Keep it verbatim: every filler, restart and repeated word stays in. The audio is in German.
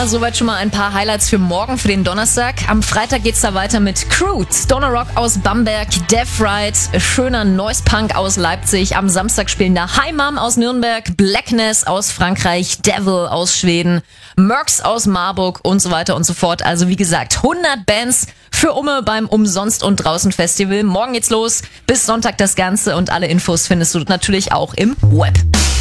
Ja, soweit schon mal ein paar Highlights für morgen, für den Donnerstag. Am Freitag geht's da weiter mit Crude, Stoner Rock aus Bamberg, Death Ride, schöner Noise Punk aus Leipzig. Am Samstag spielen da Hi Mom aus Nürnberg, Blackness aus Frankreich, Devil aus Schweden, Mercs aus Marburg und so weiter und so fort. Also wie gesagt, hundert Bands für Umme beim Umsonst und Draußen Festival. Morgen geht's los, bis Sonntag das Ganze und alle Infos findest du natürlich auch im Web.